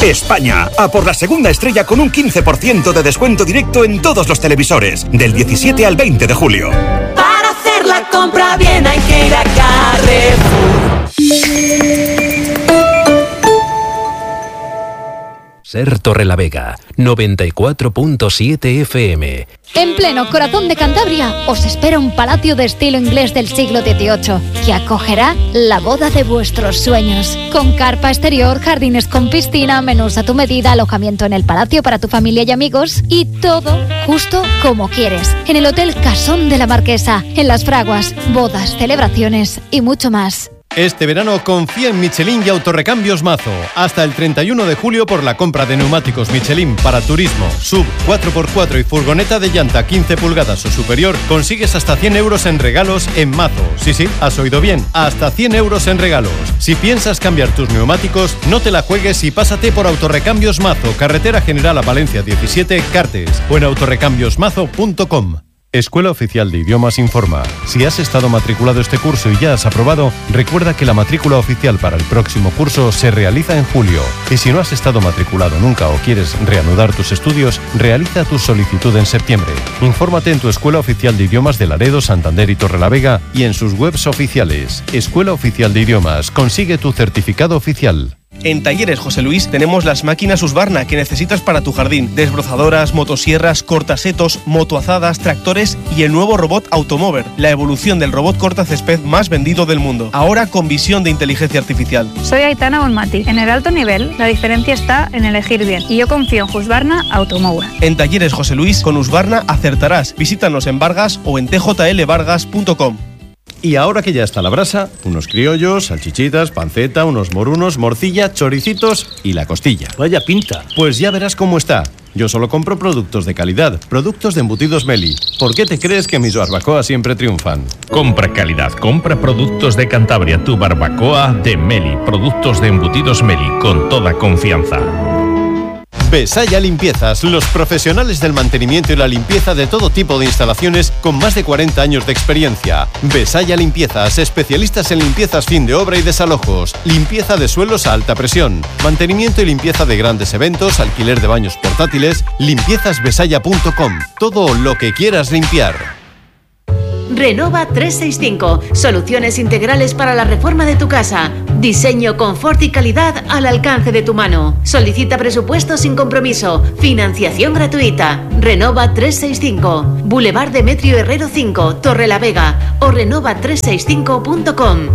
España, a por la segunda estrella con un 15% de descuento directo en todos los televisores, del 17 al 20 de julio. Para hacer la compra bien hay que ir a Carrefour. Ser Torrelavega, 94.7 FM. En pleno corazón de Cantabria os espera un palacio de estilo inglés del siglo XVIII que acogerá la boda de vuestros sueños. Con carpa exterior, jardines con piscina, menús a tu medida, alojamiento en el palacio para tu familia y amigos y todo justo como quieres. En el Hotel Casón de la Marquesa, en Las Fraguas, bodas, celebraciones y mucho más. Este verano confía en Michelin y Autorrecambios Mazo. Hasta el 31 de julio por la compra de neumáticos Michelin para turismo, sub, 4x4 y furgoneta de llanta 15 pulgadas o superior, consigues hasta 100 euros en regalos en Mazo. Sí, has oído bien, hasta 100 euros en regalos. Si piensas cambiar tus neumáticos, no te la juegues y pásate por Autorrecambios Mazo, carretera General a Palencia 17, Cartes, o en autorrecambiosmazo.com. Escuela Oficial de Idiomas informa. Si has estado matriculado este curso y ya has aprobado, recuerda que la matrícula oficial para el próximo curso se realiza en julio. Y si no has estado matriculado nunca o quieres reanudar tus estudios, realiza tu solicitud en septiembre. Infórmate en tu Escuela Oficial de Idiomas de Laredo, Santander y Torrelavega y en sus webs oficiales. Escuela Oficial de Idiomas. Consigue tu certificado oficial. En Talleres José Luis tenemos las máquinas Husqvarna que necesitas para tu jardín. Desbrozadoras, motosierras, cortasetos, motoazadas, tractores y el nuevo robot Automover, la evolución del robot cortacésped más vendido del mundo. Ahora con visión de inteligencia artificial. Soy Aitana Bonmati. En el alto nivel, la diferencia está en elegir bien. Y yo confío en Husqvarna Automover. En Talleres José Luis, con Husqvarna acertarás. Visítanos en Vargas o en tjlvargas.com. Y ahora que ya está la brasa, unos criollos, salchichitas, panceta, unos morunos, morcilla, choricitos y la costilla. Vaya pinta. Pues ya verás cómo está. Yo solo compro productos de calidad, productos de embutidos Meli. ¿Por qué te crees que mis barbacoas siempre triunfan? Compra calidad, compra productos de Cantabria, tu barbacoa de Meli. Productos de embutidos Meli, con toda confianza. Besaya Limpiezas, los profesionales del mantenimiento y la limpieza de todo tipo de instalaciones con más de 40 años de experiencia. Besaya Limpiezas, especialistas en limpiezas fin de obra y desalojos, limpieza de suelos a alta presión, mantenimiento y limpieza de grandes eventos, alquiler de baños portátiles, limpiezasbesaya.com. Todo lo que quieras limpiar. Renova 365. Soluciones integrales para la reforma de tu casa. Diseño, confort y calidad al alcance de tu mano. Solicita presupuesto sin compromiso. Financiación gratuita. Renova 365. Boulevard Demetrio Herrero 5, Torrelavega. O renova365.com.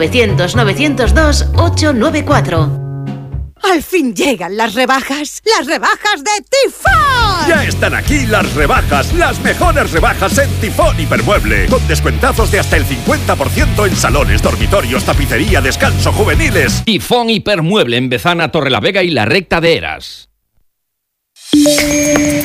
900-902-894. Al fin llegan las rebajas de Tifón. Ya están aquí las rebajas, las mejores rebajas en Tifón Hipermueble, con descuentazos de hasta el 50% en salones, dormitorios, tapicería, descanso, juveniles. Tifón Hipermueble en Bezana, Torrelavega y la Recta de Eras. ¿Qué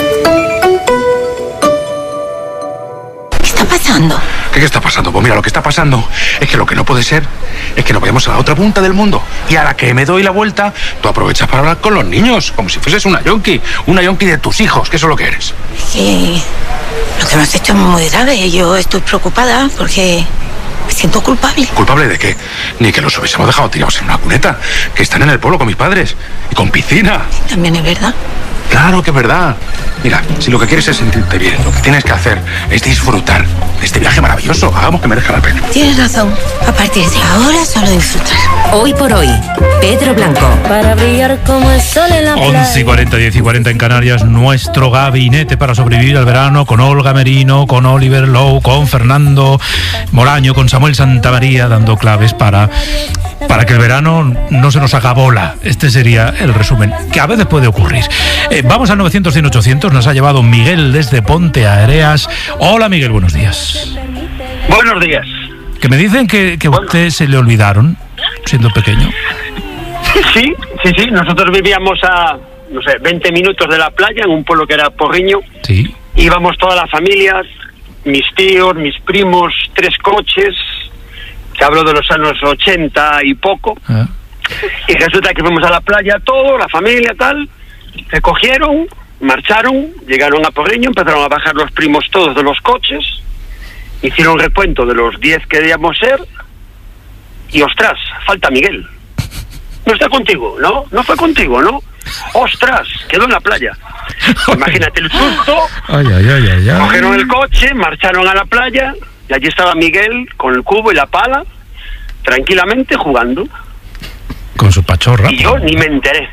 está pasando? ¿Qué está pasando? Pues mira, lo que está pasando es que lo que no puede ser es que nos vayamos a la otra punta del mundo y a la que me doy la vuelta, tú aprovechas para hablar con los niños, como si fueses una yonki de tus hijos, que eso es lo que eres. Sí, lo que me has hecho es muy grave. Yo estoy preocupada porque me siento culpable. ¿Culpable de qué? Ni que los hubiésemos dejado tirados en una cuneta, que están en el pueblo con mis padres y con piscina. También es verdad. Claro que es verdad. Mira, si lo que quieres es sentirte bien, lo que tienes que hacer es disfrutar de este viaje maravilloso. Hagamos que merezca la pena. Tienes razón. A partir de ahora solo disfrutar. Hoy por hoy, Pedro Blanco. Para brillar como el sol en la playa. 11:40, 10:40 en Canarias. Nuestro gabinete para sobrevivir al verano con Olga Merino, con Oliver Lowe, con Fernando Moraño, con Samuel Santamaría, dando claves para que el verano no se nos haga bola. Este sería el resumen, que a veces puede ocurrir. Vamos al 900-100-800, nos ha llevado Miguel desde Ponte Areas. Hola Miguel, buenos días. Buenos días. Que me dicen que a usted se le olvidaron, siendo pequeño. Sí, nosotros vivíamos a, 20 minutos de la playa, en un pueblo que era Porriño. Sí. Íbamos toda la familia, mis tíos, mis primos, 3 coches... Te hablo de los años 80 y poco. Y resulta que fuimos a la playa todo, la familia, tal. Se cogieron, marcharon, llegaron a Porriño, empezaron a bajar los primos todos de los coches. Hicieron recuento de los 10 que debíamos ser. Y ostras, falta Miguel. no está contigo, ¿no? No fue contigo, ¿no? ¡Ostras! Quedó en la playa. Imagínate el susto. Ay. Cogieron el coche, marcharon a la playa y allí estaba Miguel con el cubo y la pala, tranquilamente jugando. Con su pachorra. Y yo ni me enteré.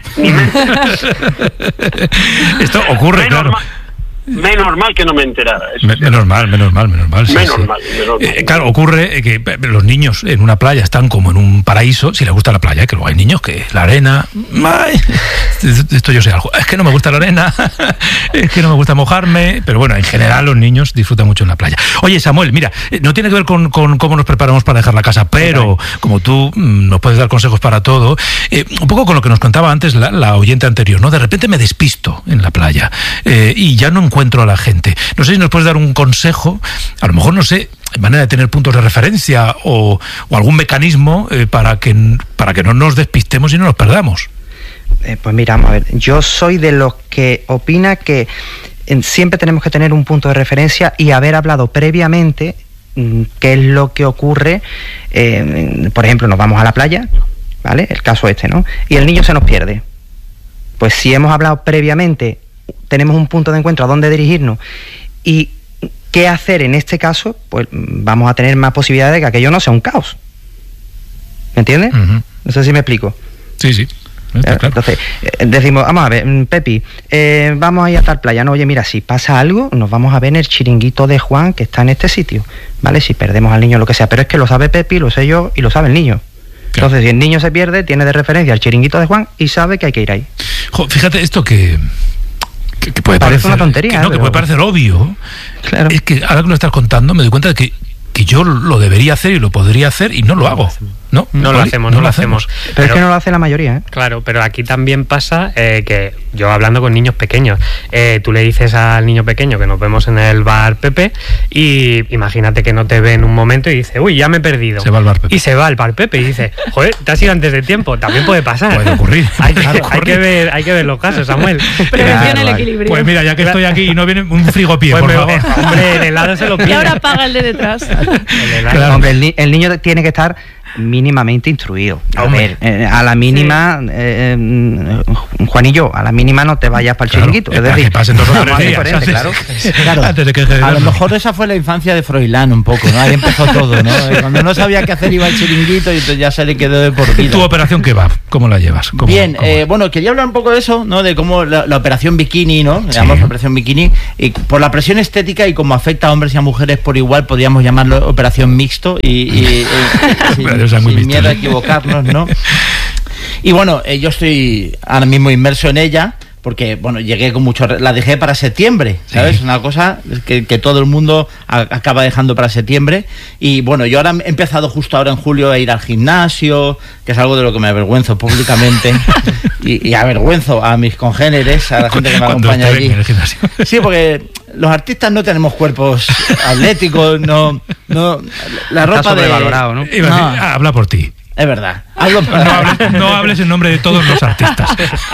Esto ocurre, claro. Menos mal que no me enterara. Menos mal. Sí, menos mal. Claro, ocurre que los niños en una playa están como en un paraíso, si les gusta la playa, que luego hay niños que la arena... ¡Ay! Esto yo sé algo. Es que no me gusta la arena, es que no me gusta mojarme, pero bueno, en general los niños disfrutan mucho en la playa. Oye, Samuel, mira, no tiene que ver con cómo nos preparamos para dejar la casa, pero como tú nos puedes dar consejos para todo, un poco con lo que nos contaba antes la oyente anterior, ¿no? De repente me despisto en la playa y ya no encuentro a la gente. No sé si nos puedes dar un consejo, a lo mejor, no sé, manera de tener puntos de referencia o algún mecanismo para que no nos despistemos y no nos perdamos. Pues mira, vamos a ver, yo soy de los que opina que siempre tenemos que tener un punto de referencia y haber hablado previamente qué es lo que ocurre. Por ejemplo, nos vamos a la playa, ¿vale? El caso este, ¿no? Y el niño se nos pierde. Pues si hemos hablado previamente, tenemos un punto de encuentro a dónde dirigirnos y qué hacer en este caso, pues vamos a tener más posibilidades de que aquello no sea un caos. ¿Me entiendes? Uh-huh. No sé si me explico. Sí. Claro. Entonces, decimos, vamos a ver, Pepi, vamos a ir a tal playa. No, oye, mira, si pasa algo, nos vamos a ver en el chiringuito de Juan, que está en este sitio, ¿vale? Si perdemos al niño, lo que sea. Pero es que lo sabe Pepi, lo sé yo y lo sabe el niño. Claro. Entonces, si el niño se pierde, tiene de referencia al chiringuito de Juan y sabe que hay que ir ahí. Fíjate esto que puede parecer una tontería, que puede parecer obvio. Claro. Es que ahora que lo estás contando me doy cuenta de que yo lo debería hacer y lo podría hacer y no lo hago. No lo hacemos. Pero es que no lo hace la mayoría, ¿eh? Claro, pero aquí también pasa que yo hablando con niños pequeños, tú le dices al niño pequeño que nos vemos en el bar Pepe y imagínate que no te ve en un momento y dice, uy, ya me he perdido. Se va al bar Pepe. Y se va al bar Pepe y dice, joder, te has ido antes de tiempo. También puede pasar. Puede ocurrir. Hay que ver los casos, Samuel. Prevención el equilibrio. Pues mira, ya que estoy aquí y no viene un frigopié, por favor. Hombre, el helado se lo pide. Y ahora paga el de detrás. Claro. Hombre, el niño tiene que estar mínimamente instruido. A ver, a la mínima, Juanillo, a la mínima no te vayas para el chiringuito. Es decir, que pasen 2 o 3 días. Claro. Antes de que a lo mejor esa fue la infancia de Froilán un poco, ¿no? Ahí empezó todo, ¿no? Cuando no sabía qué hacer iba al chiringuito y entonces ya se le quedó de por vida. ¿Tu operación qué va? ¿Cómo la llevas? Bien, bueno, quería hablar un poco de eso, ¿no? De cómo la operación bikini, ¿no? Le llamamos operación bikini, y por la presión estética y como afecta a hombres y a mujeres por igual, podríamos llamarlo operación mixto y sin miedo a equivocarnos, ¿no? Y bueno, yo estoy ahora mismo inmerso en ella porque, bueno, llegué con mucho... La dejé para septiembre, ¿sabes? Sí. Una cosa que todo el mundo acaba dejando para septiembre. Y bueno, yo ahora he empezado justo ahora en julio a ir al gimnasio, que es algo de lo que me avergüenzo públicamente. y avergüenzo a mis congéneres, a la gente que me acompaña allí. Sí, porque los artistas no tenemos cuerpos atléticos, no la ropa está sobrevalorado, ¿no? Habla por ti. Es verdad. No hables en nombre de todos los artistas.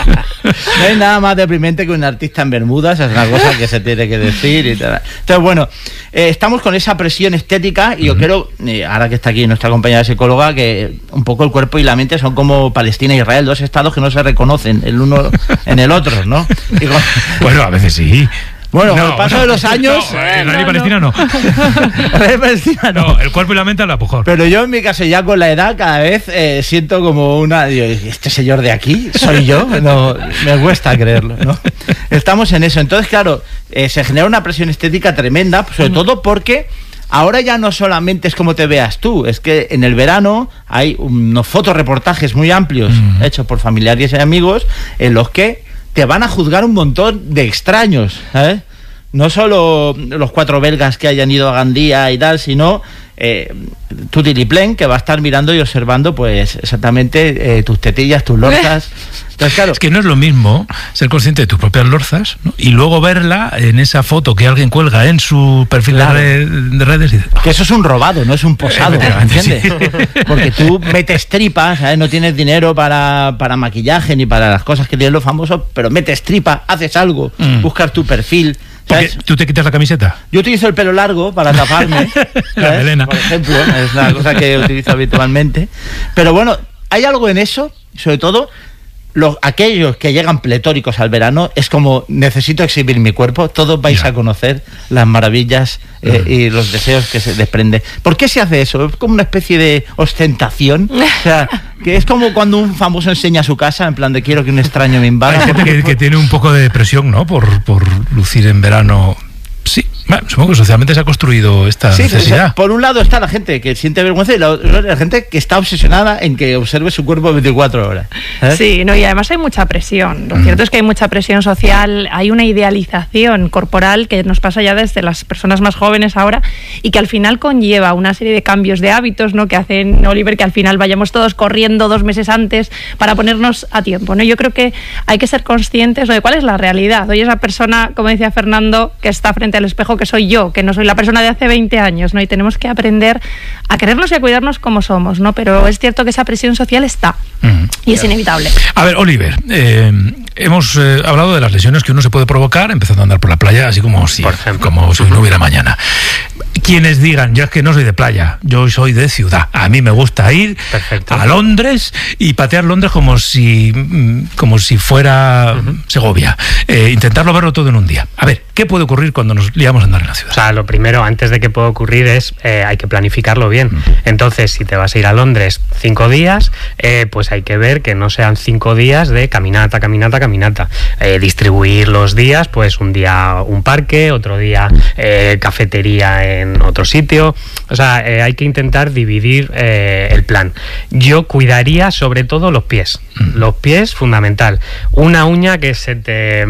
No hay nada más deprimente que un artista en bermudas, es una cosa que se tiene que decir y tal. Entonces, bueno, estamos con esa presión estética y yo quiero, ahora que está aquí nuestra compañera psicóloga, que un poco el cuerpo y la mente son como Palestina e Israel, 2 estados que no se reconocen el uno en el otro, ¿no? Bueno, a veces sí. Bueno, con el paso de los años... Israel y Palestina no. No, el cuerpo y la mente a la mejor. Pero yo en mi caso ya con la edad cada vez siento como una... ¿Este señor de aquí soy yo? No, me cuesta creerlo, ¿no? Estamos en eso. Entonces, claro, se genera una presión estética tremenda, sobre todo porque... Ahora ya no solamente es como te veas tú, es que en el verano hay unos fotoreportajes muy amplios hechos por familiares y amigos en los que te van a juzgar un montón de extraños, ¿sabes? No solo los 4 belgas que hayan ido a Gandía y tal, sino tu tiliplén que va a estar mirando y observando pues exactamente tus tetillas, tus lorzas. Entonces, claro, es que no es lo mismo ser consciente de tus propias lorzas, ¿no? Y luego verla en esa foto que alguien cuelga en su perfil de redes y que eso es un robado, no es un posado, ¿entiendes? Sí. Porque tú metes tripas, ¿sabes? No tienes dinero para maquillaje ni para las cosas que tienen los famosos, pero metes tripa, haces algo, buscas tu perfil. ¿Sabes? ¿Tú te quitas la camiseta? Yo utilizo el pelo largo para taparme, la melena, por ejemplo, es una cosa que utilizo habitualmente. Pero bueno, hay algo en eso, sobre todo aquellos que llegan pletóricos al verano, es como, necesito exhibir mi cuerpo, todos vais a conocer las maravillas y los deseos que se desprende. ¿Por qué se hace eso? Es como una especie de ostentación, o sea, que es como cuando un famoso enseña su casa, en plan de quiero que un extraño me invada. Hay gente que tiene un poco de depresión, ¿no? Por lucir en verano. Sí, bueno, supongo que socialmente se ha construido esta necesidad. O sea, por un lado está la gente que siente vergüenza y la gente que está obsesionada en que observe su cuerpo 24 horas. Sí, no, y además hay mucha presión. Lo cierto es que hay mucha presión social, hay una idealización corporal que nos pasa ya desde las personas más jóvenes ahora y que al final conlleva una serie de cambios de hábitos, ¿no? Que hacen, Oliver, que al final vayamos todos corriendo 2 meses antes para ponernos a tiempo, ¿no? Yo creo que hay que ser conscientes de cuál es la realidad. Hoy esa persona, como decía Fernando, que está frente al espejo, que soy yo, que no soy la persona de hace 20 años, ¿no? Y tenemos que aprender a querernos y a cuidarnos como somos, ¿no? Pero es cierto que esa presión social está y es inevitable. A ver, Oliver, hemos hablado de las lesiones que uno se puede provocar empezando a andar por la playa, así como si no hubiera mañana. Quienes digan, yo es que no soy de playa, yo soy de ciudad, a mí me gusta ir a Londres y patear Londres como si fuera Segovia, intentarlo verlo todo en un día. A ver, ¿qué puede ocurrir cuando nos liamos a andar en la ciudad? O sea, lo primero, antes de que pueda ocurrir, es hay que planificarlo bien. Entonces, si te vas a ir a Londres 5 días, pues hay que ver que no sean 5 días de caminata. Distribuir los días, pues un día un parque, otro día cafetería en otro sitio. O sea, hay que intentar dividir el plan. Yo cuidaría sobre todo los pies. Los pies, fundamental. Una uña que se te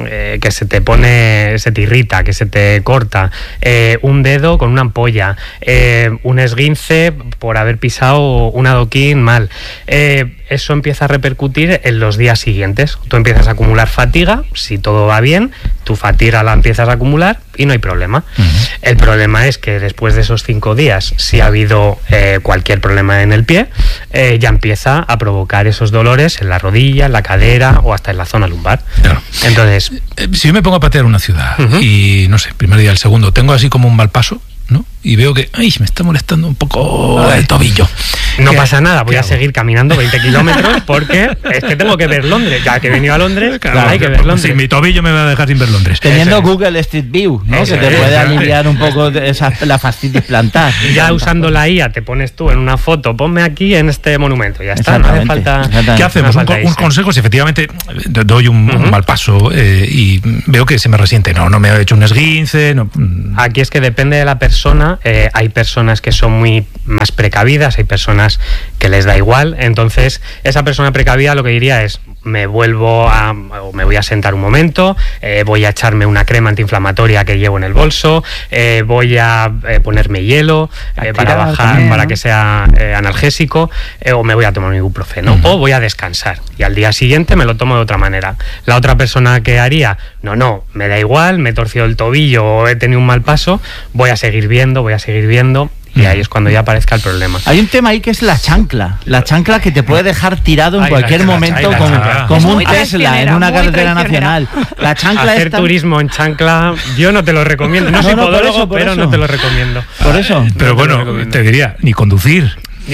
irrita, que se te corta, un dedo con una ampolla, un esguince por haber pisado un adoquín mal. Eso empieza a repercutir en los días siguientes. Tú empiezas a acumular fatiga, si todo va bien, tu fatiga la empiezas a acumular y no hay problema. El problema es que después de esos 5 días, si ha habido cualquier problema en el pie, ya empieza a provocar esos dolores en la rodilla, en la cadera o hasta en la zona lumbar. Claro. Entonces, si yo me pongo a patear una ciudad y, no sé, primer día, el segundo, tengo así como un mal paso, ¿no? Y veo que me está molestando un poco el tobillo. No pasa nada, voy a seguir caminando 20 kilómetros porque es que tengo que ver Londres. Ya que he venido a Londres, hay que ver Londres. Sí, mi tobillo me va a dejar sin ver Londres. Teniendo Google Street View, ¿no? Que te puede aliviar un poco de la fastidio plantar. Ya usando la IA te pones tú en una foto, ponme aquí en este monumento, ya está, no hace falta. ¿Qué hacemos? Un consejo, si efectivamente doy un mal paso y veo que se me resiente, no me he hecho un esguince. Aquí es que depende de la persona. Hay personas que son muy más precavidas, hay personas que les da igual. Entonces, esa persona precavida lo que diría es: me voy a sentar un momento, voy a echarme una crema antiinflamatoria que llevo en el bolso, voy a ponerme hielo para bajar, también, para que sea analgésico, o me voy a tomar un ibuprofeno, o voy a descansar y al día siguiente me lo tomo de otra manera. La otra persona que haría, no, me da igual, me he torcido el tobillo o he tenido un mal paso, voy a seguir viendo, y ahí es cuando ya aparezca el problema. Hay un tema ahí que es la chancla que te puede dejar tirado en cualquier momento como un Tesla en una carretera nacional. La chancla hacer turismo en chancla yo no te lo recomiendo, no soy podólogo, pero no te lo recomiendo. Por eso. Pero bueno, te diría, ni conducir.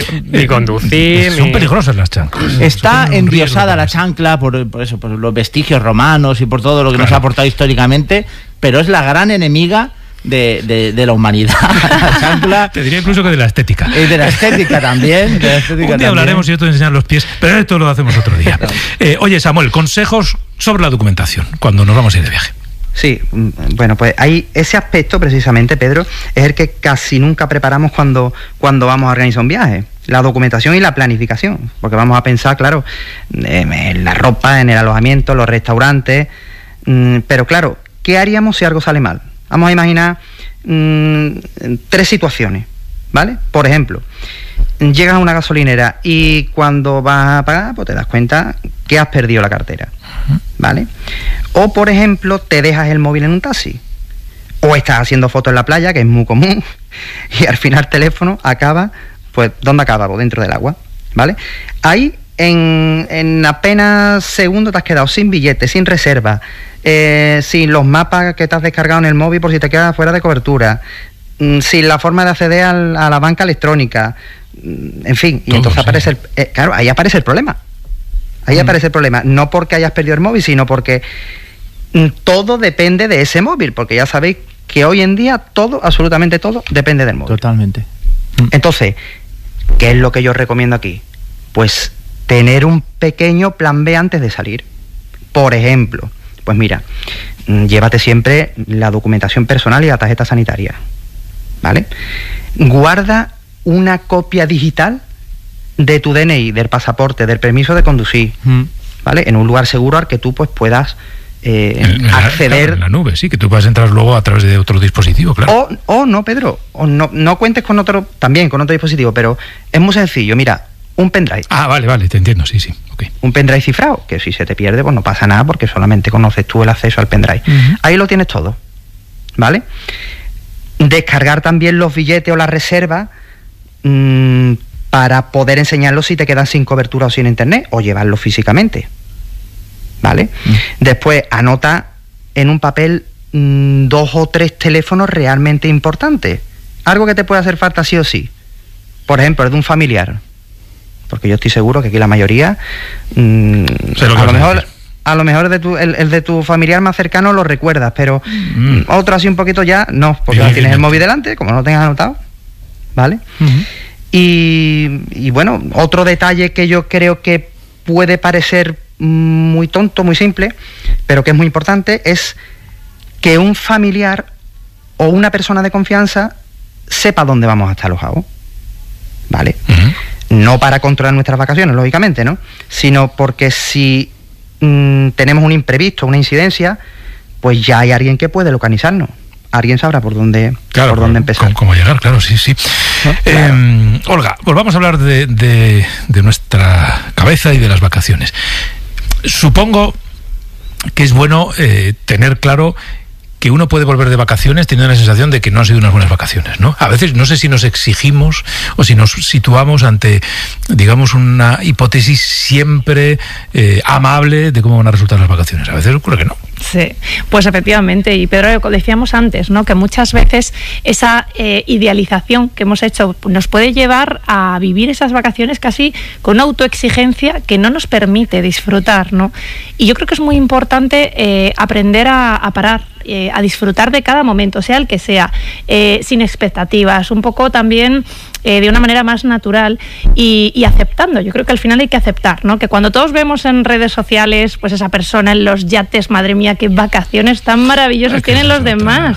Son peligrosas las chanclas. Está endiosada la chancla por eso, por los vestigios romanos y por todo lo que nos ha aportado históricamente, pero es la gran enemiga de la humanidad. La chancla, te diría incluso que de la estética. Y de la estética también. Un día hablaremos y yo te voy a enseñar los pies, pero esto lo hacemos otro día. Oye, Samuel, consejos sobre la documentación cuando nos vamos a ir de viaje. Sí, bueno, pues hay ese aspecto precisamente, Pedro, es el que casi nunca preparamos cuando vamos a organizar un viaje. La documentación y la planificación, porque vamos a pensar, claro, en la ropa, en el alojamiento, los restaurantes, pero claro, ¿qué haríamos si algo sale mal? Vamos a imaginar 3 situaciones, ¿vale? Por ejemplo, llegas a una gasolinera y cuando vas a pagar, pues te das cuenta que has perdido la cartera, ¿vale? O, por ejemplo, te dejas el móvil en un taxi. O estás haciendo fotos en la playa, que es muy común, y al final el teléfono acaba, pues, ¿dónde acaba? Pues dentro del agua, ¿vale? Ahí, en apenas segundos te has quedado sin billete, sin reserva, sin los mapas que te has descargado en el móvil por si te quedas fuera de cobertura, sin la forma de acceder a la banca electrónica, en fin, y entonces aparece claro, ahí aparece el problema. Ahí aparece el problema, no porque hayas perdido el móvil, sino porque todo depende de ese móvil, porque ya sabéis que hoy en día todo, absolutamente todo, depende del móvil. Totalmente. Entonces, ¿qué es lo que yo recomiendo aquí? Pues tener un pequeño plan B antes de salir. Por ejemplo, pues mira, llévate siempre la documentación personal y la tarjeta sanitaria, ¿vale? Guarda una copia digital de tu DNI, del pasaporte, del permiso de conducir, ¿vale? En un lugar seguro al que tú pues puedas acceder. Claro, en la nube, sí, que tú puedas entrar luego a través de otro dispositivo, claro. O no, Pedro, o no cuentes con otro dispositivo, pero es muy sencillo, mira, un pendrive. Ah, vale, te entiendo, sí, okay. Un pendrive cifrado, que si se te pierde, pues no pasa nada, porque solamente conoces tú el acceso al pendrive. Ahí lo tienes todo, ¿vale? Descargar también los billetes o la reserva para poder enseñarlos si te quedan sin cobertura o sin internet, o llevarlo físicamente, ¿vale? Después anota en un papel 2 o 3 teléfonos realmente importantes, algo que te puede hacer falta sí o sí. Por ejemplo, el de un familiar, porque yo estoy seguro que aquí la mayoría a lo mejor el de tu familiar más cercano lo recuerdas, pero otro así un poquito ya no, porque no tienes el móvil delante, como no lo tengas anotado, ¿vale? Y bueno, otro detalle que yo creo que puede parecer muy tonto, muy simple, pero que es muy importante, es que un familiar o una persona de confianza sepa dónde vamos a estar alojados, ¿vale? No para controlar nuestras vacaciones, lógicamente, ¿no? Sino porque si tenemos un imprevisto, una incidencia, pues ya hay alguien que puede localizarnos. Alguien sabrá por dónde empezar. Cómo llegar, claro, sí. Claro. Olga, volvamos a hablar de nuestra cabeza y de las vacaciones. Supongo que es bueno tener claro que uno puede volver de vacaciones teniendo la sensación de que no han sido unas buenas vacaciones, ¿no? A veces no sé si nos exigimos o si nos situamos ante, digamos, una hipótesis siempre amable de cómo van a resultar las vacaciones. A veces ocurre que no. Sí, pues efectivamente, y Pedro, lo decíamos antes, ¿no? Que muchas veces esa idealización que hemos hecho nos puede llevar a vivir esas vacaciones casi con una autoexigencia que no nos permite disfrutar, ¿no? Y yo creo que es muy importante aprender a parar, a disfrutar de cada momento, sea el que sea, sin expectativas, un poco también de una manera más natural y aceptando. Yo creo que al final hay que aceptar, ¿no? Que cuando todos vemos en redes sociales, pues esa persona en los yates, madre mía, qué vacaciones tan maravillosas tienen los demás.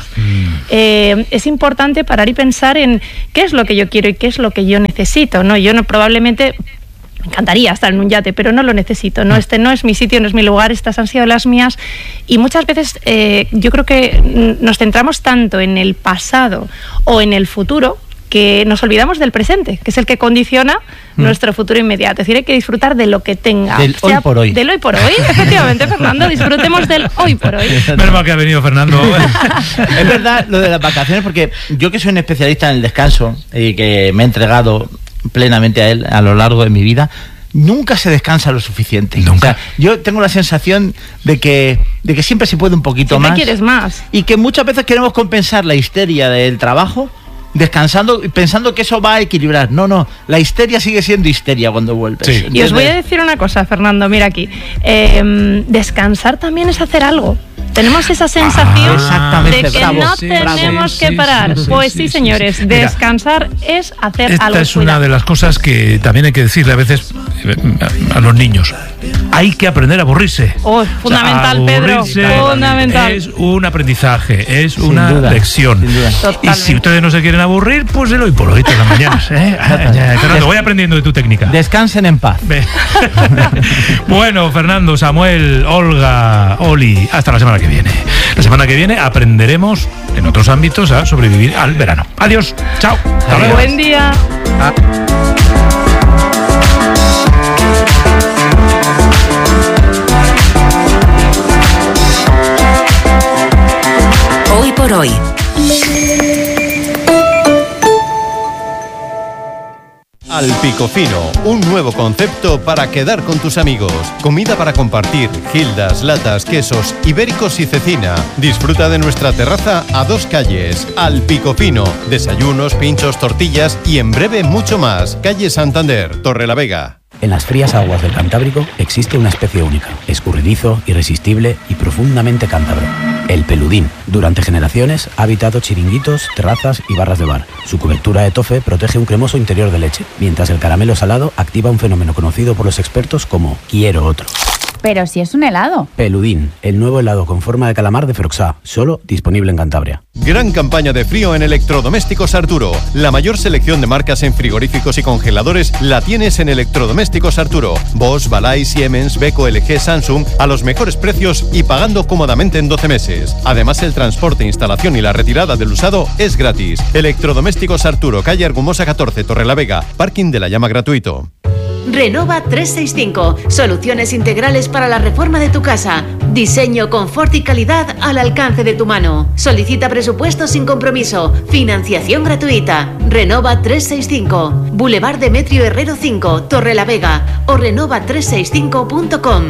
Es importante parar y pensar en qué es lo que yo quiero y qué es lo que yo necesito, ¿no? Yo probablemente me encantaría estar en un yate, pero no lo necesito, ¿no? Este no es mi sitio, no es mi lugar, estas han sido las mías. Y muchas veces yo creo que nos centramos tanto en el pasado o en el futuro que nos olvidamos del presente, que es el que condiciona nuestro futuro inmediato. Es decir, hay que disfrutar de lo que tenga. Del hoy por hoy. Del hoy por hoy, efectivamente, Fernando, disfrutemos del hoy por hoy. Menos mal que ha venido Fernando. Es verdad lo de las vacaciones, porque yo que soy un especialista en el descanso y que me he entregado plenamente a él a lo largo de mi vida, nunca se descansa lo suficiente. Nunca. O sea, yo tengo la sensación de que siempre se puede un poquito más. Siempre quieres más. Y que muchas veces queremos compensar la histeria del trabajo descansando y pensando que eso va a equilibrar. No, la histeria sigue siendo histeria cuando vuelves. Sí. Y os voy a decir una cosa, Fernando, mira aquí. Descansar también es hacer algo. Tenemos esa sensación de que no tenemos que parar. Pues sí, señores, descansar es hacer algo. Esta es una de las cosas que también hay que decirle a veces a los niños. Hay que aprender a aburrirse. Oh, fundamental, Pedro. Fundamental. Es un aprendizaje, es una lección. Y si ustedes no se quieren aburrir, pues el hoy por hoy todas las mañanas. Fernando, voy aprendiendo de tu técnica. Descansen en paz. Bueno, Fernando, Samuel, Olga, Oli, hasta la semana que viene. La semana que viene aprenderemos en otros ámbitos a sobrevivir al verano. Adiós, chao. Buen día. Hoy por hoy. Al Pico Fino, un nuevo concepto para quedar con tus amigos. Comida para compartir, gildas, latas, quesos, ibéricos y cecina. Disfruta de nuestra terraza a 2 calles. Al Pico Fino, desayunos, pinchos, tortillas y en breve mucho más. Calle Santander, Torrelavega. En las frías aguas del Cantábrico existe una especie única, escurridizo, irresistible y profundamente cántabro. El peludín. Durante generaciones ha habitado chiringuitos, terrazas y barras de bar. Su cobertura de tofe protege un cremoso interior de leche, mientras el caramelo salado activa un fenómeno conocido por los expertos como quiero otro. Pero si es un helado. Peludín, el nuevo helado con forma de calamar de Froxá, solo disponible en Cantabria. Gran campaña de frío en Electrodomésticos Arturo. La mayor selección de marcas en frigoríficos y congeladores la tienes en Electrodomésticos Arturo. Bosch, Balay, Siemens, Beko, LG, Samsung a los mejores precios y pagando cómodamente en 12 meses. Además, el transporte, instalación y la retirada del usado es gratis. Electrodomésticos Arturo, calle Argumosa 14, Torrelavega. Parking de la Llama gratuito. Renova 365. Soluciones integrales para la reforma de tu casa. Diseño, confort y calidad al alcance de tu mano. Solicita presupuesto sin compromiso. Financiación gratuita. Renova 365. Boulevard Demetrio Herrero 5, Torrelavega. O renova365.com.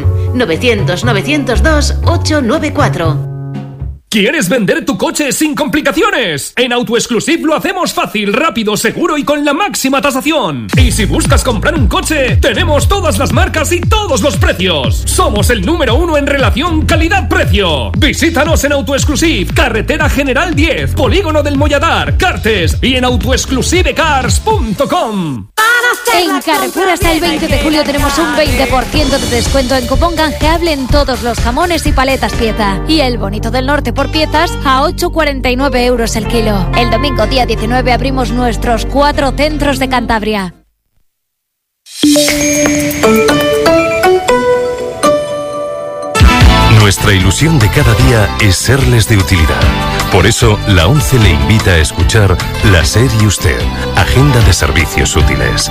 900-902-894. ¿Quieres vender tu coche sin complicaciones? En AutoExclusive lo hacemos fácil, rápido, seguro y con la máxima tasación. Y si buscas comprar un coche, tenemos todas las marcas y todos los precios. Somos el número 1 en relación calidad-precio. Visítanos en AutoExclusive, Carretera General 10, Polígono del Molladar, Cartes y en autoexclusivecars.com. En Carrefour hasta el 20 de julio tenemos un 20% de descuento en cupón canjeable en todos los jamones y paletas pieza. Y el bonito del norte por piezas a 8,49 euros el kilo. El domingo día 19 abrimos nuestros 4 centros de Cantabria. Nuestra ilusión de cada día es serles de utilidad. Por eso, la ONCE le invita a escuchar La SER y Usted, Agenda de Servicios Útiles.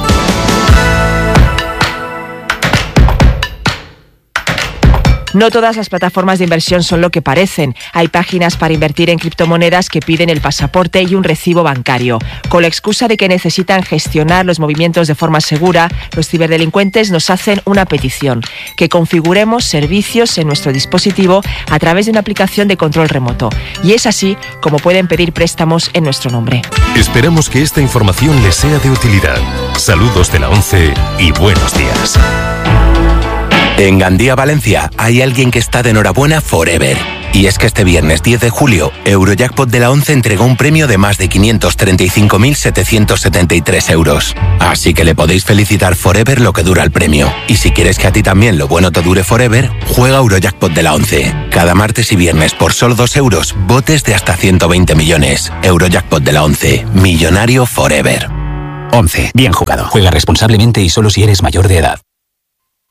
No todas las plataformas de inversión son lo que parecen. Hay páginas para invertir en criptomonedas que piden el pasaporte y un recibo bancario. Con la excusa de que necesitan gestionar los movimientos de forma segura, los ciberdelincuentes nos hacen una petición: que configuremos servicios en nuestro dispositivo a través de una aplicación de control remoto. Y es así como pueden pedir préstamos en nuestro nombre. Esperamos que esta información les sea de utilidad. Saludos de la ONCE y buenos días. En Gandía, Valencia, hay alguien que está de enhorabuena forever. Y es que este viernes 10 de julio, Eurojackpot de la ONCE entregó un premio de más de 535.773 euros. Así que le podéis felicitar forever lo que dura el premio. Y si quieres que a ti también lo bueno te dure forever, juega Eurojackpot de la ONCE. Cada martes y viernes por solo 2 euros, botes de hasta 120 millones. Eurojackpot de la ONCE, millonario forever. 11. Bien jugado. Juega responsablemente y solo si eres mayor de edad.